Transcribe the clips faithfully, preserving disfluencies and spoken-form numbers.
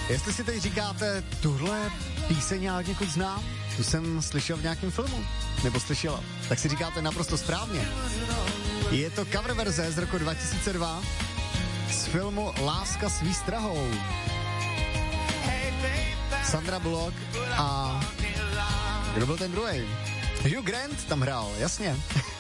Jestli si teď říkáte, tuhle píseň já od někud znám, tu jsem slyšel v nějakém filmu, nebo slyšela, tak si říkáte naprosto správně. Je to cover verze z roku dva tisíce dva z filmu Láska s výstrahou. Sandra Bullock a kdo byl ten druhý? Hugh Grant tam hrál, jasně.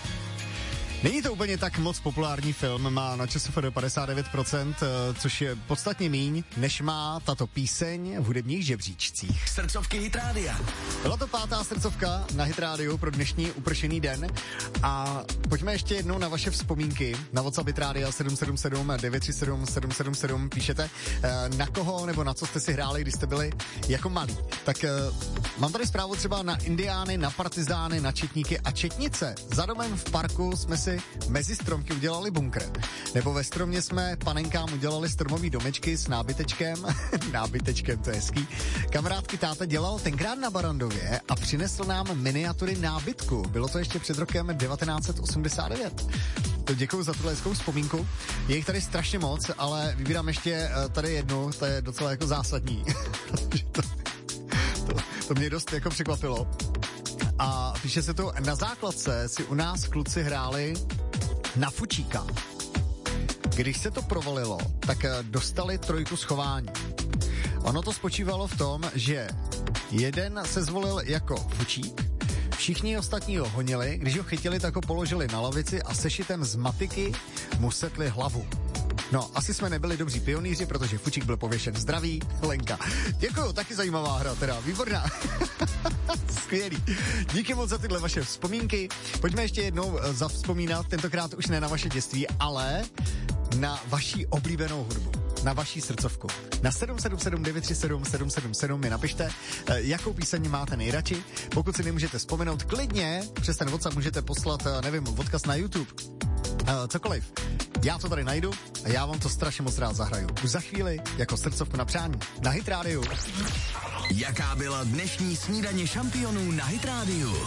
Není to úplně tak moc populární film, má na ČSFD padesát devět procent, což je podstatně míň, než má tato píseň v hudebních žebříčcích. Srdcovky Hit Rádia. Byla to pátá srdcovka na Hit Rádiu pro dnešní upršený den a pojďme ještě jednou na vaše vzpomínky. Na WhatsApp Hit Rádia sedm sedm sedm devět tři sedm sedm sedm sedm píšete, na koho nebo na co jste si hráli, když jste byli jako malí. Tak mám tady zprávu třeba na indiány, na partizány, na četníky a četnice. Za domem v parku jsme si mezi stromky udělali bunkr. Nebo ve stromě jsme panenkám udělali stromový domečky s nábytečkem. nábytečkem, to je hezký. Kamarádky táta dělal tenkrát na Barandově a přinesl nám miniatury nábytku. Bylo to ještě před rokem devatenáct set osmdesát devět. To děkuju za tuhle hezkou vzpomínku. Je jich tady strašně moc, ale vybírám ještě tady jednu, to je docela jako zásadní. to, to, to mě dost jako překvapilo. A píše se tu, na základce si u nás kluci hráli na fučíka. Když se to provalilo, tak dostali trojku schování. Ono to spočívalo v tom, že jeden se zvolil jako fučík, všichni ostatní ho honili, když ho chytili, tak ho položili na lavici a sešitem z matiky mu sekli hlavu. No, asi jsme nebyli dobří pionýři, protože fučík byl pověšen. Zdraví, Lenka. Děkuju, taky zajímavá hra, teda, výborná. Skvělý. Díky moc za tyhle vaše vzpomínky. Pojďme ještě jednou zavzpomínat, tentokrát už ne na vaše dětství, ale na vaši oblíbenou hudbu. Na vaší srdcovku. Na sedm sedm sedm devět tři sedm sedm sedm sedm mi napište, jakou píseň máte nejradši. Pokud si nemůžete vzpomenout, klidně přes ten WhatsApp můžete poslat, nevím, odkaz na YouTube. Cokoliv. Já to tady najdu a já vám to strašně moc rád zahraju. Už za chvíli jako srdcovku na přání. Na Hit Rádiu. Jaká byla dnešní snídaně šampionů na Hit Rádiu?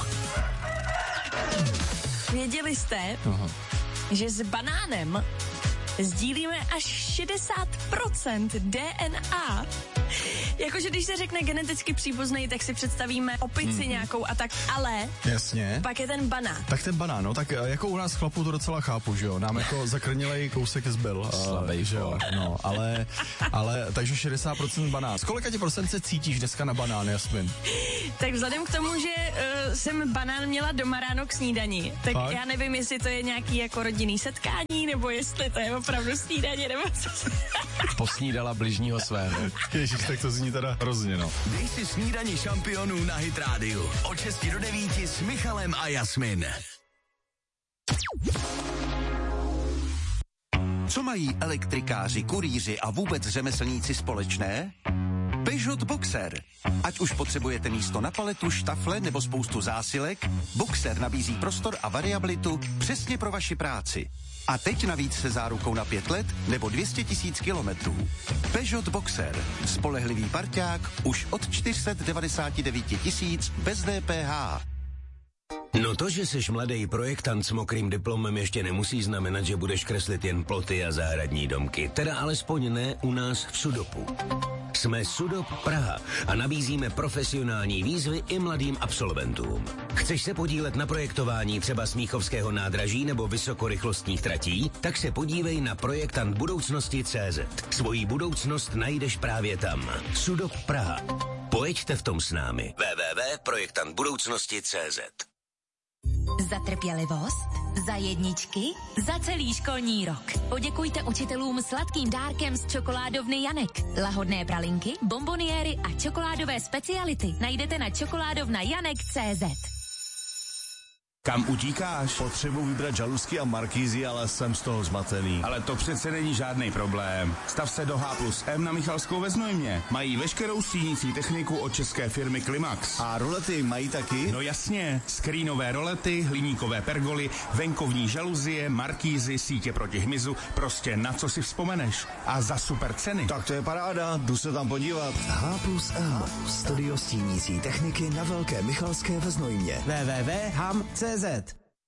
Věděli jste, Aha. že s banánem sdílíme až šedesát procent D N A. Jakože když se řekne geneticky příbuzný, tak si představíme opici mm. nějakou a tak, ale jasně. Pak je ten banán. Tak ten banán, no, tak jako u nás chlapů to docela chápu, že jo, nám jako zakrnělej kousek zbyl. Slabej, že jo, no, ale, ale, takže šedesát procent banán. Z kolika ti procent se cítíš dneska na banán, Jasmin? Tak vzhledem k tomu, že uh, jsem banán měla doma ráno k snídani, tak Fakt? já nevím, jestli to je nějaký jako rodinný setkání, nebo jestli to je opravdu snídaně, nebo co. Posnídala bližního svého. Ježiš, tak to zní teda hrozně, no. Dej si snídaní šampionů na Hit Rádiu. Od šesti do devíti s Michalem a Jasmin. Co mají elektrikáři, kurýři a vůbec řemeslníci společné? Peugeot Boxer. Ať už potřebujete místo na paletu, štafle nebo spoustu zásilek, Boxer nabízí prostor a variabilitu přesně pro vaši práci. A teď navíc se zárukou na pět let nebo dvě stě tisíc kilometrů. Peugeot Boxer. Spolehlivý parťák už od čtyři sta devadesát devět tisíc bez D P H. No to, že jsi mladý projektant s mokrým diplomem, ještě nemusí znamenat, že budeš kreslit jen ploty a zahradní domky. Teda alespoň ne u nás v Sudopu. Jsme Sudop Praha a nabízíme profesionální výzvy i mladým absolventům. Chceš se podílet na projektování třeba Smíchovského nádraží nebo vysokorychlostních tratí? Tak se podívej na projektant budoucnosti tečka cé zet. Svoji budoucnost najdeš právě tam. Sudop Praha. Pojeďte v tom s námi. w w w tečka projektant budoucnosti tečka cé zet. Za trpělivost, za jedničky, za celý školní rok. Poděkujte učitelům sladkým dárkem z čokoládovny Janek. Lahodné pralinky, bomboniéry a čokoládové speciality najdete na čokoládovna janek tečka cé zet. Kam utíkáš? Potřebuji vybrat žaluzky a markízy, ale jsem z toho zmatený. Ale to přece není žádný problém. Stav se do H plus M na Michalskou ve Znojmě. Mají veškerou stínící techniku od české firmy Klimax. A rolety mají taky? No jasně. Skrínové rolety, hliníkové pergoly, venkovní žaluzie, markízy, sítě proti hmyzu, prostě na co si vzpomeneš. A za super ceny. Tak to je paráda, jdu se tam podívat. H plus M. Studio stínící techniky na Velké Michalské ve Znojmě. w w w tečka ham tečka cé zet.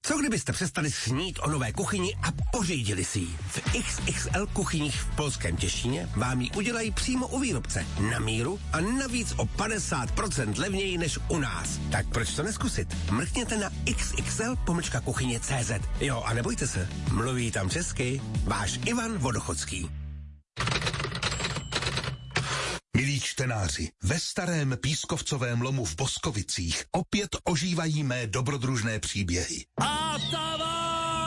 Co kdybyste přestali snít o nové kuchyni a pořídili si ji? V X X L kuchyních v Polském Těšíně vám ji udělají přímo u výrobce, na míru a navíc o padesát procent levněji než u nás. Tak proč to neskusit? Mrkněte na xxl pomlčka kuchyně tečka cz. Jo, a nebojte se, mluví tam česky váš Ivan Vodochodský. Milí čtenáři, ve starém pískovcovém lomu v Boskovicích opět ožívají mé dobrodružné příběhy. Atava!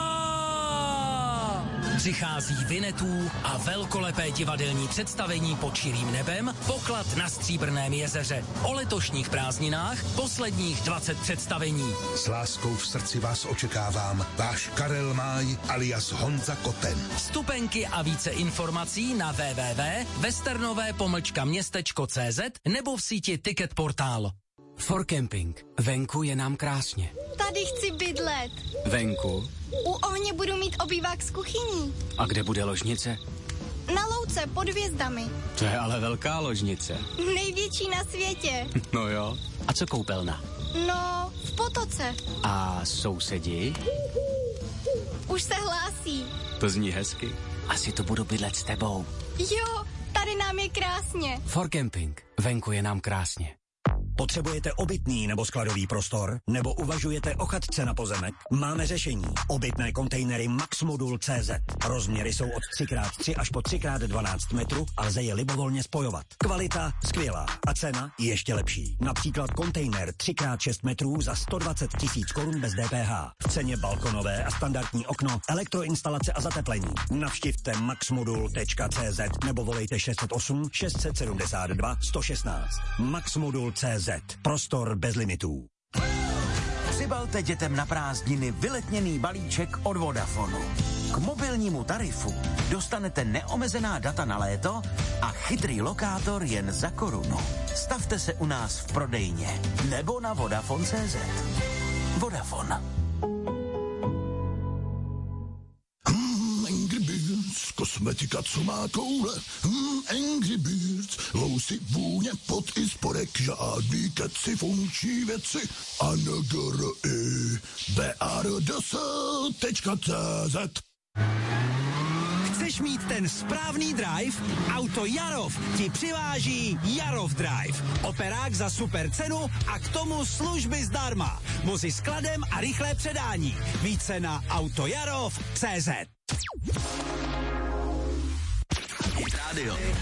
Přichází Vinetů a velkolepé divadelní představení pod širým nebem, poklad na Stříbrném jezeře. O letošních prázdninách posledních dvacet představení. S láskou v srdci vás očekávám, váš Karel Máj alias Honza Koten. Vstupenky a více informací na w w w tečka westernové pomlčka městečko tečka cz nebo v síti Ticket Portál. For Camping. Venku je nám krásně. Tady chci bydlet. Venku? U ohně budu mít obývák s kuchyní. A kde bude ložnice? Na louce pod hvězdami. To je ale velká ložnice. Největší na světě. No jo. A co koupelna? No, v potoce. A sousedi? Už se hlásí. To zní hezky. Asi to budu bydlet s tebou. Jo, tady nám je krásně. For Camping. Venku je nám krásně. Potřebujete obytný nebo skladový prostor? Nebo uvažujete o chatce na pozemek? Máme řešení. Obytné kontejnery Maxmodul tečka cz. Rozměry jsou od tři krát tři až po tři krát dvanáct metrů a lze je libovolně spojovat. Kvalita skvělá a cena ještě lepší. Například kontejner tři krát šest metrů za sto dvacet tisíc korun bez D P H. V ceně balkonové a standardní okno, elektroinstalace a zateplení. Navštivte maxmodul tečka cz nebo volejte šest set osm šest set sedmdesát dva sto šestnáct. Maxmodul tečka cz. Prostor bez limitů. Přibalte dětem na prázdniny vyletněný balíček od Vodafonu. K mobilnímu tarifu dostanete neomezená data na léto a chytrý lokátor jen za korunu. Stavte se u nás v prodejně nebo na Vodafone tečka cz. Vodafone. Kosmetika, co má koule, hmm, Angry Birds, lousy, vůně, pot i spodek, žádný keci, funkční věci, a n g r i b r d s tečka cz. Chceš mít ten správný drive? Auto Jarov ti přiváží Jarov Drive. Operák za super cenu a k tomu služby zdarma. Vozy s kladem a rychlé předání. Více na autojarov tečka cz. Hit Radio.